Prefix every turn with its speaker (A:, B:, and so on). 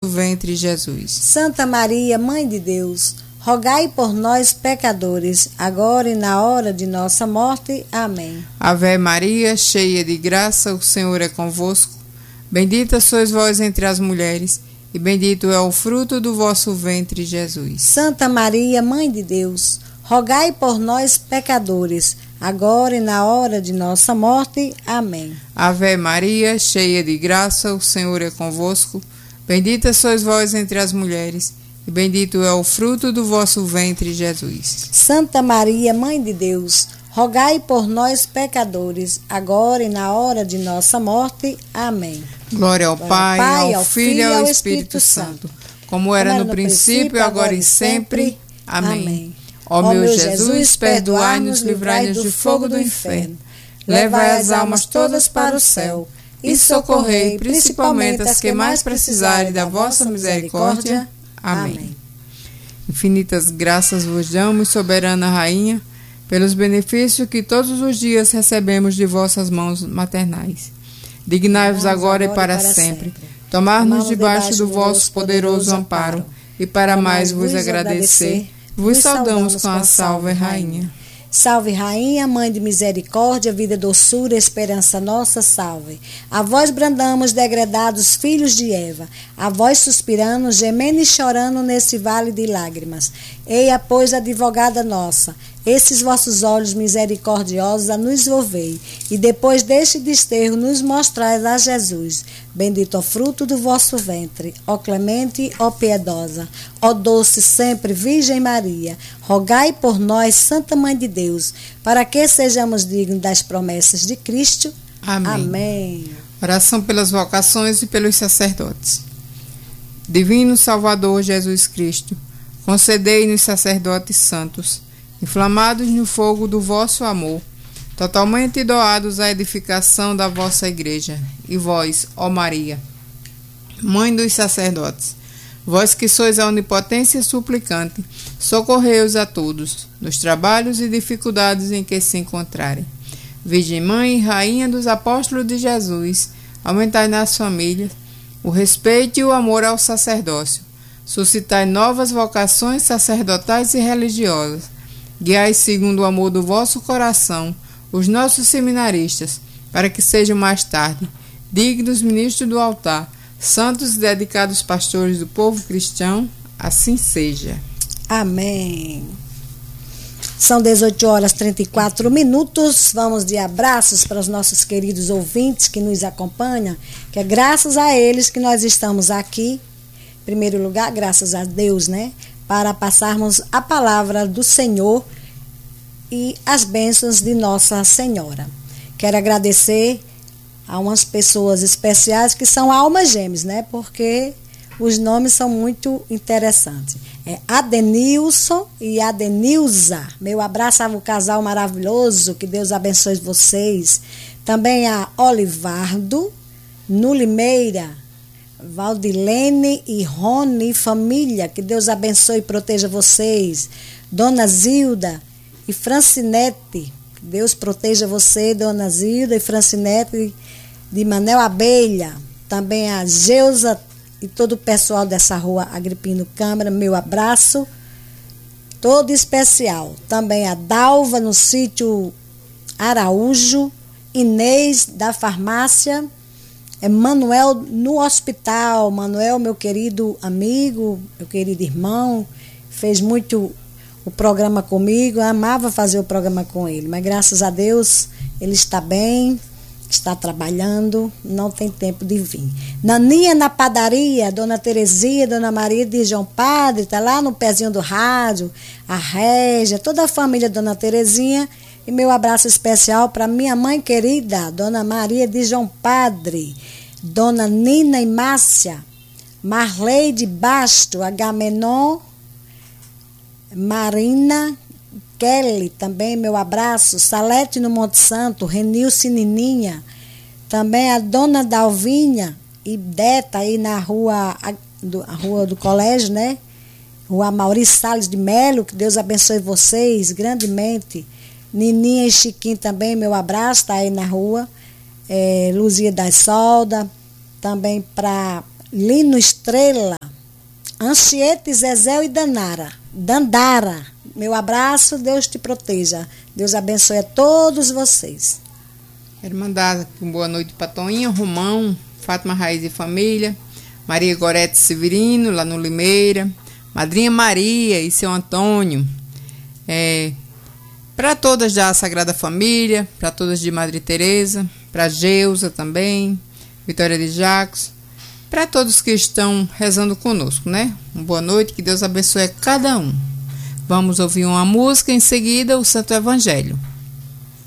A: ventre, Jesus.
B: Santa Maria, Mãe de Deus, rogai por nós, pecadores, agora e na hora de nossa morte. Amém.
A: Ave Maria, cheia de graça, o Senhor é convosco. Bendita sois vós entre as mulheres, e bendito é o fruto do vosso ventre, Jesus.
B: Santa Maria, Mãe de Deus, rogai por nós, pecadores, agora e na hora de nossa morte. Amém.
A: Ave Maria, cheia de graça, o Senhor é convosco. Bendita sois vós entre as mulheres, e bendito é o fruto do vosso ventre, Jesus.
B: Santa Maria, Mãe de Deus, rogai por nós, pecadores, agora e na hora de nossa morte. Amém.
A: Glória ao Pai, ao Filho e ao Espírito Santo, como era no princípio, agora e sempre. Amém. Ó meu Jesus, perdoai-nos, livrai-nos do fogo do inferno. Levai as almas todas para o céu e socorrei principalmente as que mais precisarem da vossa misericórdia. Amém. Infinitas graças vos damos, soberana Rainha, pelos benefícios que todos os dias recebemos de vossas mãos maternais. Dignai-vos agora e para sempre tomar-nos debaixo do vosso poderoso amparo, e para mais vos agradecer, vos saudamos com a Salve Rainha.
B: Salve Rainha, Mãe de misericórdia, vida, doçura, esperança nossa, salve. A vós brandamos, degredados filhos de Eva, a vós suspirando, gemendo e chorando nesse vale de lágrimas. Eia, pois, advogada nossa, esses vossos olhos misericordiosos a nos volvei, e depois deste desterro nos mostrais a Jesus. Bendito o fruto do vosso ventre, ó clemente, ó piedosa, ó doce sempre Virgem Maria, rogai por nós, Santa Mãe de Deus, para que sejamos dignos das promessas de Cristo.
A: Amém.
B: Amém.
A: Oração pelas vocações e pelos sacerdotes. Divino Salvador Jesus Cristo, concedei-nos sacerdotes santos, inflamados no fogo do vosso amor, totalmente doados à edificação da vossa igreja. E vós, ó Maria, Mãe dos sacerdotes, vós que sois a onipotência suplicante, socorrei-os a todos, nos trabalhos e dificuldades em que se encontrarem. Virgem Mãe e Rainha dos Apóstolos de Jesus, aumentai nas famílias o respeito e o amor ao sacerdócio, suscitai novas vocações sacerdotais e religiosas, guiai segundo o amor do vosso coração os nossos seminaristas, para que sejam mais tarde dignos ministros do altar, santos e dedicados pastores do povo cristão. Assim seja.
B: Amém. São 18h34. Vamos de abraços para os nossos queridos ouvintes que nos acompanham, que é graças a eles que nós estamos aqui. Em primeiro lugar, graças a Deus, né? Para passarmos a palavra do Senhor e as bênçãos de Nossa Senhora. Quero agradecer a umas pessoas especiais que são almas gêmeas, né? Porque os nomes são muito interessantes. É Adenilson e Adenilza. Meu abraço ao casal maravilhoso, que Deus abençoe vocês. Também a Olivardo, Nulimeira, Valdilene e Rony família, que Deus abençoe e proteja vocês. Dona Zilda e Francinete, que Deus proteja você, Dona Zilda e Francinete, de Manel Abelha. Também a Geusa e todo o pessoal dessa rua Agripino Câmara, meu abraço todo especial. Também a Dalva no sítio Araújo, Inês da farmácia, Manuel no hospital. Manuel, meu querido amigo, meu querido irmão, fez muito o programa comigo, eu amava fazer o programa com ele, mas graças a Deus ele está bem, está trabalhando, não tem tempo de vir. Naninha na padaria, Dona Terezinha, Dona Maria de João Padre, está lá no pezinho do rádio, a Régia, toda a família Dona Terezinha, e meu abraço especial para minha mãe querida, Dona Maria de João Padre, Dona Nina e Márcia, Marleide Basto, Agamenon, Marina, Kelly, também meu abraço, Salete no Monte Santo, Renilce Nininha, também a Dona Dalvinha e Deta aí na rua do colégio, né? Rua Maurício Salles de Melo, que Deus abençoe vocês grandemente. Nininha e Chiquinho também, meu abraço, tá aí na rua. Luzia das Solda, também para Lino Estrela, Anchiete, Zezé e Dandara. Meu abraço, Deus te proteja. Deus abençoe a todos vocês.
A: Quero mandar uma boa noite para Toninha, Romão, Fátima Raiz e família, Maria Gorete Severino, lá no Limeira, Madrinha Maria e seu Antônio, para todas da Sagrada Família, para todas de Madre Teresa, para Geusa também, Vitória de Jacos, para todos que estão rezando conosco, né? Uma boa noite, que Deus abençoe a cada um. Vamos ouvir uma música, em seguida o Santo Evangelho.